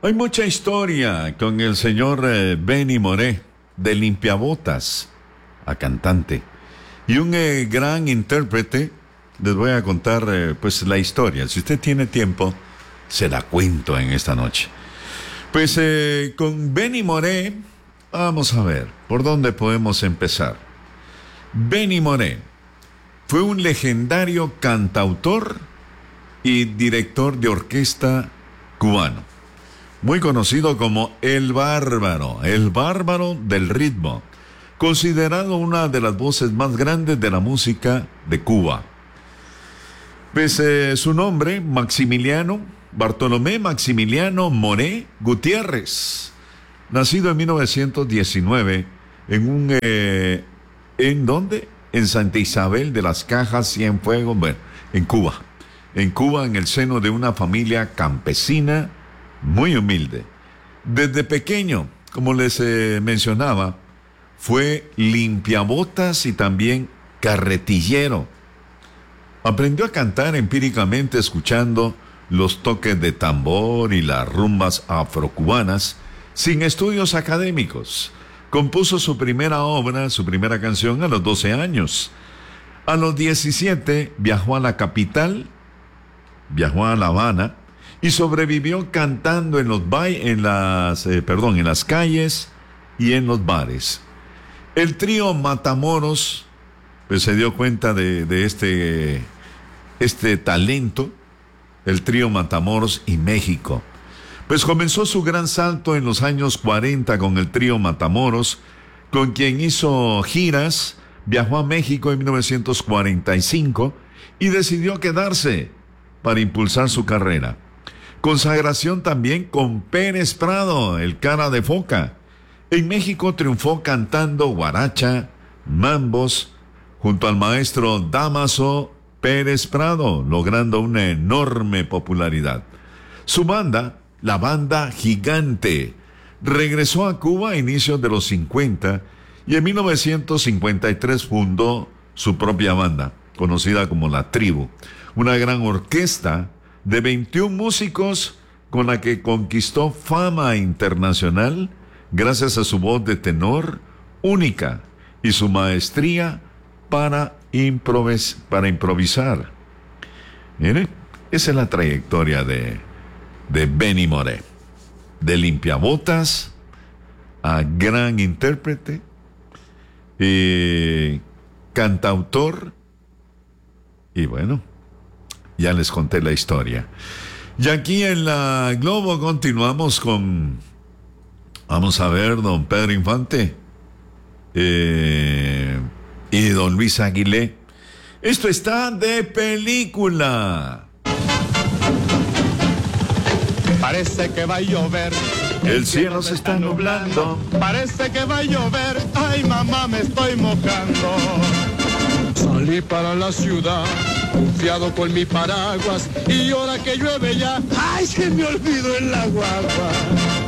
Hay mucha historia con el señor Benny Moré, de Limpiabotas, a cantante. Y un gran intérprete. Les voy a contar pues la historia. Si usted tiene tiempo, se la cuento en esta noche. Pues con Benny Moré, vamos a ver, ¿por dónde podemos empezar? Benny Moré fue un legendario cantautor y director de orquesta cubano, muy conocido como el bárbaro del ritmo, considerado una de las voces más grandes de la música de Cuba. Pues su nombre, Bartolomé Maximiliano Moré Gutiérrez, nacido en 1919 ¿en dónde? En Santa Isabel de las Cajas, Cienfuegos, bueno, en Cuba, en el seno de una familia campesina muy humilde. Desde pequeño, como les mencionaba, fue limpiabotas y también carretillero. Aprendió a cantar empíricamente escuchando los toques de tambor y las rumbas afrocubanas sin estudios académicos. Compuso su primera obra, su primera canción a los 12 años. A los 17 viajó a la capital, viajó a La Habana y sobrevivió cantando en las calles y en los bares. El trío Matamoros pues se dio cuenta de este talento, el trío Matamoros y México. Pues comenzó su gran salto en los años 40 con el trío Matamoros, con quien hizo giras, viajó a México en 1945 y decidió quedarse para impulsar su carrera. Consagración también con Pérez Prado, el cara de foca. En México triunfó cantando guaracha, mambos, junto al maestro Dámaso Pérez Prado, logrando una enorme popularidad. Su banda, la Banda Gigante, regresó a Cuba a inicios de los 50 y en 1953 fundó su propia banda, conocida como La Tribu, una gran orquesta de 21 músicos con la que conquistó fama internacional gracias a su voz de tenor única y su maestría para improvisar. Mire, esa es la trayectoria de Benny Moré, de limpiabotas a gran intérprete, cantautor, y bueno, ya les conté la historia. Y aquí en la Globo continuamos con, vamos a ver, don Pedro Infante y don Luis Aguilé. Esto está de película. Parece que va a llover. El cielo se está nublando. Parece que va a llover. Ay, mamá, me estoy mojando. Salí para la ciudad, confiado con mi paraguas. Y ahora que llueve ya, ay, se me olvidó el agua.